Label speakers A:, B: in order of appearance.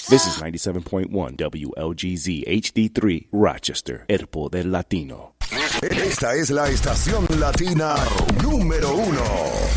A: This is 97.1 WLGZ HD3 Rochester, El Poder Latino.
B: Esta es la estación latina número 1.